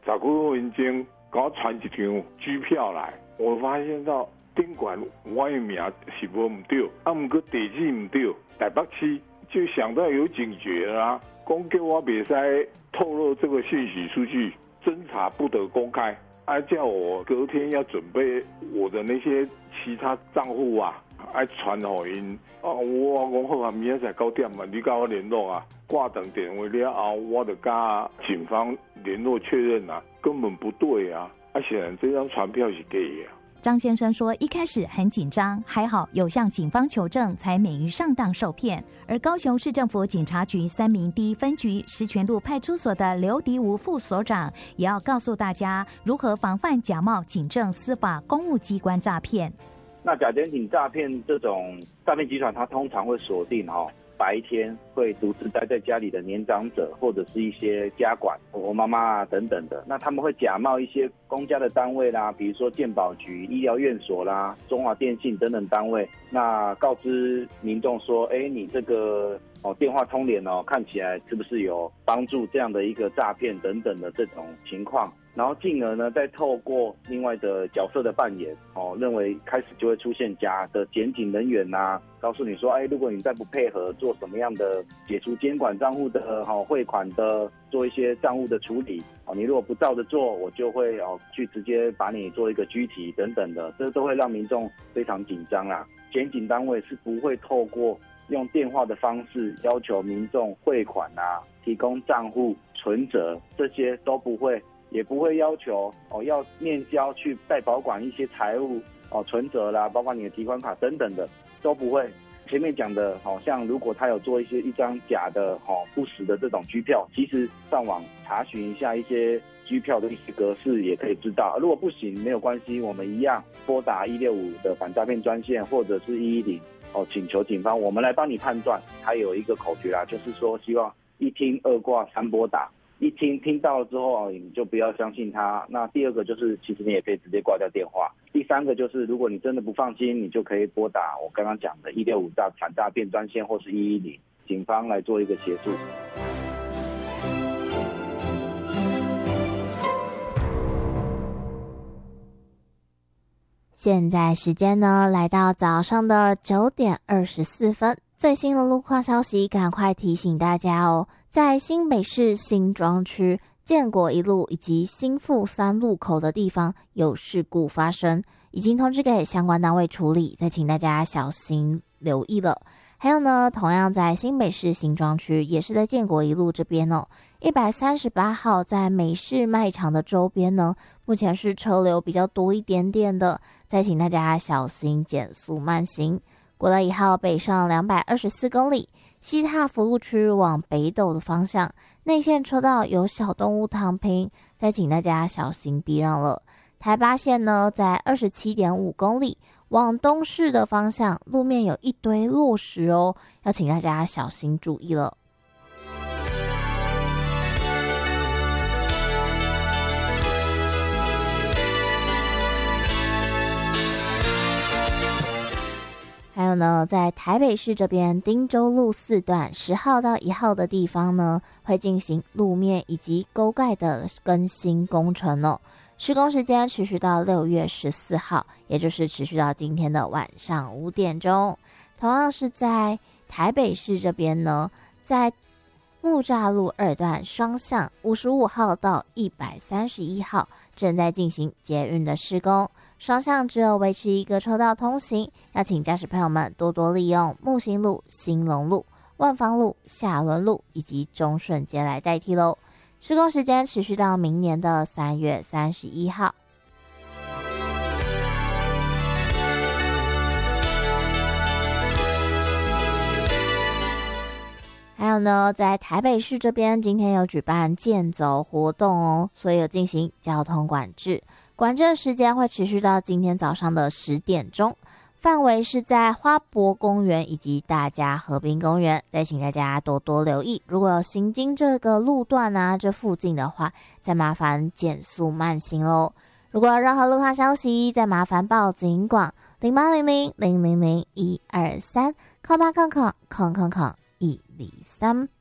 10几分钟给我传一张机票来，我发现到宾馆我的名是无唔对，不过地址唔对，台北市就想到有警觉啦，讲叫我别使透露这个信息出去，侦查不得公开，叫我隔天要准备我的那些其他账户啊，传给因。我讲好啊，明仔载9点嘛，你跟我联络啊。挂等电话了后，我就跟警方联络确认啊，根本不对啊！显然这张传票是假的。 张先生说，一开始很紧张，还好有向警方求证，才免于上当受骗。而高雄市政府警察局3民第一分局石泉路派出所的刘迪吴副所长，也要告诉大家如何防范假冒警政司法公务机关诈骗。 那假检警诈骗这种诈骗集团，它通常会锁定白天会独自待在家里的年长者，或者是一些家管，我妈妈啊等等的。那他们会假冒一些公家的单位啦，比如说健保局、医疗院所啦、中华电信等等单位，那告知民众说，你这个电话通联看起来是不是有帮助这样的一个诈骗等等的这种情况。然后进而呢，再透过另外的角色的扮演，认为开始就会出现假的检警人员啊，告诉你说，如果你再不配合做什么样的解除监管账户的汇款的，做一些账户的处理，你如果不照着做，我就会去直接把你做一个拘提等等的，这都会让民众非常紧张啦。检警单位是不会透过用电话的方式要求民众汇款啊、提供账户存折，这些都不会。也不会要求要面交去代保管一些财务存折啦，包括你的提款卡等等的都不会。前面讲的像如果他有做一张假的不实的这种居票，其实上网查询一下一些居票的一些格式也可以知道。如果不行没有关系，我们一样拨打165的反诈骗专线或者是110请求警方，我们来帮你判断。还有一个口诀啦，就是说希望1听2挂3拨打。一听到了之后你就不要相信他。那第二个就是其实你也可以直接挂掉电话。第三个就是如果你真的不放心，你就可以拨打我刚刚讲的165反诈骗专线或是110，警方来做一个协助。 现在时间呢来到早上的9点24分，最新的路况消息赶快提醒大家哦。在新北市新庄区建国一路以及新富3路口的地方有事故发生，已经通知给相关单位处理，再请大家小心留意了。还有呢，同样在新北市新庄区，也是在建国一路这边138号在美式卖场的周边呢，目前是车流比较多一点点的，再请大家小心减速慢行。国道1号北上224公里，西塔服务区往北斗的方向，内线车道有小动物躺平，再请大家小心避让了。台八线呢，在27.5公里，往东市的方向，路面有一堆落石哦，要请大家小心注意了。还有呢，在台北市这边汀州路4段10号到1号的地方呢，会进行路面以及沟盖的更新工程哦。施工时间持续到6月14号，也就是持续到今天的晚上5点钟。同样是在台北市这边呢，在木栅路2段双向55号到131号正在进行捷运的施工，双向只有维持一个车道通行，要请驾驶朋友们多多利用木星路、兴隆路、万芳路、下仑路以及中顺街来代替咯。施工时间持续到明年的3月31号。还有呢，在台北市这边今天有举办健走活动哦，所以有进行交通管制。管制的时间会持续到今天早上的10点钟，范围是在花博公园以及大家河滨公园，再请大家多多留意。如果有行经这个路段啊，这附近的话，再麻烦减速慢行咯。如果有任何路况消息，再麻烦报警广0800000123，0800000123。